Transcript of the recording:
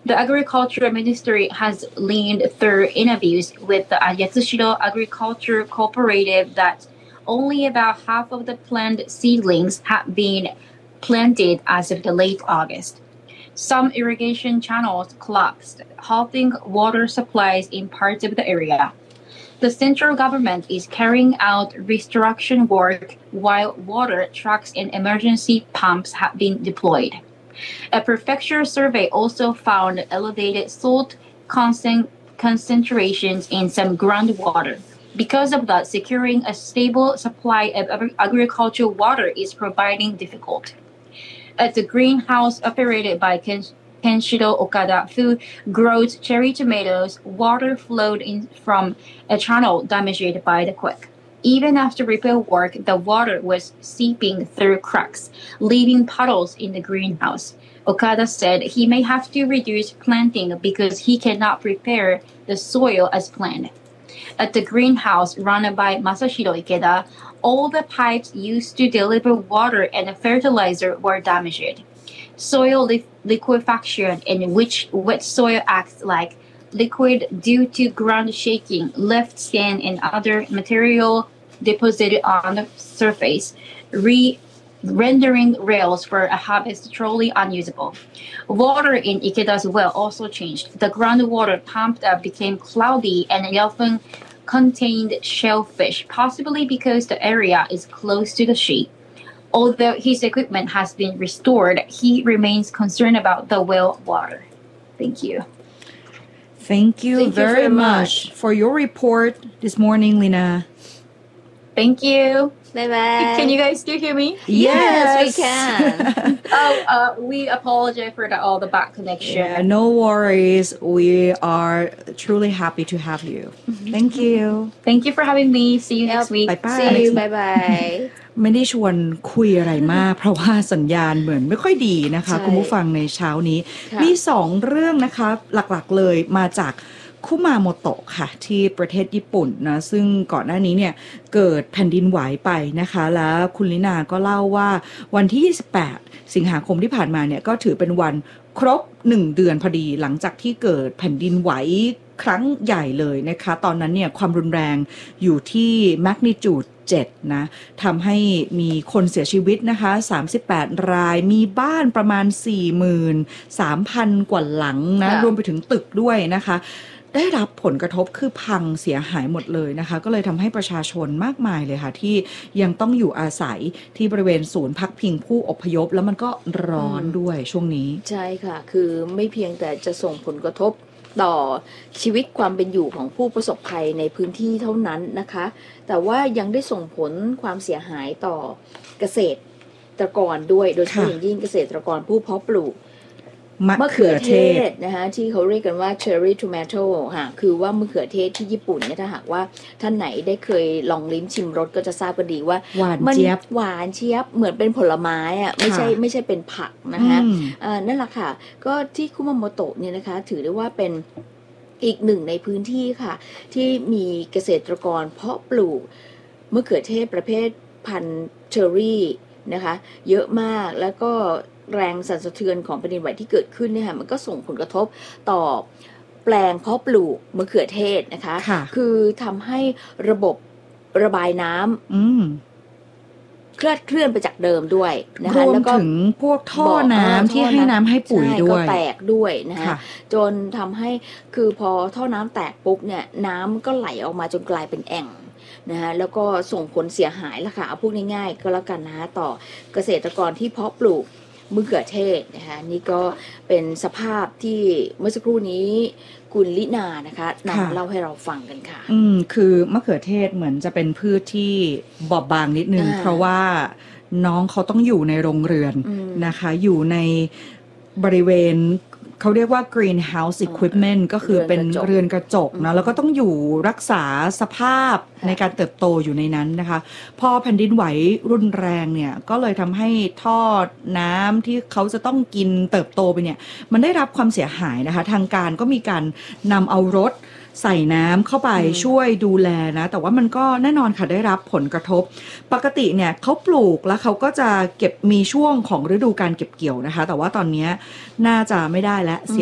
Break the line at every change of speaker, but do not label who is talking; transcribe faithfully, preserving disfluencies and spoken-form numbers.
The Agriculture Ministry has leaned through interviews with the Yatsushiro Agriculture Cooperative that only about half of the planned seedlings have been planted as of the late August. Some irrigation channels collapsed, halting water supplies in parts of the area. The central government is carrying out restoration work while water trucks and emergency pumps have been deployed. A prefecture survey also found elevated salt concentrations in some groundwater. Because of that, securing a stable supply of agricultural water is proving difficult. At the greenhouse operated by Kenshiro Okada, who grows cherry tomatoes, water flowed in from a channel damaged by the quake. Even after repair work, the water was seeping through cracks, leaving puddles in the greenhouse. Okada said he may have to reduce planting because he cannot prepare the soil as planned. At the greenhouse run by Masahiro Ikeda, all the pipes used to deliver water and fertilizer were damaged. Soil li- liquefaction, in which wet soil acts like liquid due to ground shaking, left sand and other material deposited on the surface, re- rendering rails for a harvest truly unusable. Water in Ikeda's well also changed. The groundwater pumped up became cloudy and often contained shellfish, possibly because the area is close to the sea. Although his equipment has been restored, he remains concerned about the well water. Thank you.
Thank you,
Thank
very,
you very
much. much for your report this morning, Lina.
Thank you.
Bye bye.
Can you guys still hear me?
Yes, we can.
oh, uh, we apologize for the, all the bad connection.
Yeah, no worries. We are truly happy to have you. Thank you.
Thank you for having me. See you
Yep.
next week.
Bye bye.
See you. Bye bye.
ไม่ได้ชวนคุยอะไรมาก เพราะว่าสัญญาณเหมือนไม่ค่อยดีนะคะ
ใช่
คุณผู้ฟังในเช้านี้
ค่ะ
มีสองเรื่องนะคะหลักๆเลยมาจากคุมาโมโตะค่ะที่ประเทศญี่ปุ่นนะซึ่งก่อนหน้านี้เนี่ยเกิดแผ่นดินไหวไปนะคะแล้วคุณลินาก็เล่าว่าวันที่ยี่สิบแปดสิงหาคมที่ผ่านมาเนี่ยก็ถือเป็นวันครบหนึ่งเดือนพอดีหลังจากที่เกิดแผ่นดินไหวครั้งใหญ่เลยนะคะตอนนั้นเนี่ยความรุนแรงอยู่ที่แมกนิจูดเจ็ดนะทำให้มีคนเสียชีวิตนะคะสามสิบแปดรายมีบ้านประมาณ สี่หมื่นสามพัน กว่าหลังนะรวมไปถึงตึกด้วยนะคะได้รับผลกระทบคือพังเสียหายหมดเลยนะคะก็เลยทำให้ประชาชนมากมายเลยค่ะที่ยังต้องอยู่อาศัยที่บริเวณศูนย์พักพิงผู้อพยพแล้วมันก็ร้อนด้วยช่วงนี้
ใช่ค่ะคือไม่เพียงแต่จะส่งผลกระทบต่อชีวิตความเป็นอยู่ของผู้ประสบภัยในพื้นที่เท่านั้นนะคะแต่ว่ายังได้ส่งผลความเสียหายต่อเกษตรกรด้วยโดยเฉพาะอย่างยิ่งเกษตรกรผู้เพาะปลูกมะเขือเทศนะคะที่เขาเรียกกันว่า cherry tomato ค่ะคือว่ามะเขือเทศที่ญี่ปุ่นเนี่ยถ้าหากว่าท่านไหนได้เคยลองลิ้มชิมรสก็จะทราบกันดีว่า
หวานเจี๊ยบ
หวานเจี๊ยบเหมือนเป็นผลไม้อ่ะไม่ใช่ไม่ใช่เป็นผักนะคะอ่านั่นแหละค่ะก็ที่คุมาโมโตะเนี่ยนะคะถือได้ว่าเป็นอีกหนึ่งในพื้นที่ค่ะที่มีเกษตรกรเพาะปลูกมะเขือเทศประเภทพันธุ์เชอร์รี่นะคะเยอะมากแล้วก็แรงสั่นสะเทือนของแผ่นดินไหวที่เกิดขึ้นเนี่ยค่ะมันก็ส่งผลกระทบต่อแปลงเพาะปลูกมะเขือเทศนะคะคือทำให้ระบบระบายน้ำเคลื่อนเคลื่อนไปจากเดิมด้วยนะคะ
รวมถึงพวกท่อน้ำที่ให้น้ำให้ปุ๋ยด้วย
ก็แตกด้วยนะคะจนทำให้คือพอท่อน้ำแตกปุ๊บเนี่ยน้ำก็ไหลออกมาจนกลายเป็นแอ่งนะคะแล้วก็ส่งผลเสียหายละค่ะเอาพูดง่ายๆก็แล้วกันนะต่อเกษตรกรที่เพาะปลูกมะเขือเทศนะคะนี่ก็เป็นสภาพที่เมื่อสักครู่นี้คุณลินานะคะนำเล่าให้เราฟังกันค่ะ
อืมคือมะเขือเทศเหมือนจะเป็นพืชที่บอบบางนิดนึงเพราะว่าน้องเขาต้องอยู่ในโรงเรือนนะคะอยู่ในบริเวณเขาเรียกว่า greenhouse equipment ก็คือเป็นเรือนกระจกนะแล้วก็ต้องอยู่รักษาสภาพในการเติบโตอยู่ในนั้นนะคะพอแผ่นดินไหวรุนแรงเนี่ยก็เลยทำให้ท่อน้ำที่เขาจะต้องกินเติบโตไปเนี่ยมันได้รับความเสียหายนะคะทางการก็มีการนำเอารถใส่น้ำเข้าไปช่วยดูแลนะแต่ว่ามันก็แน่นอนค่ะได้รับผลกระทบปกติเนี่ยเขาปลูกแล้วเขาก็จะเก็บมีช่วงของฤดูการเก็บเกี่ยวนะคะแต่ว่าตอนนี้น่าจะไม่ได้แล้ว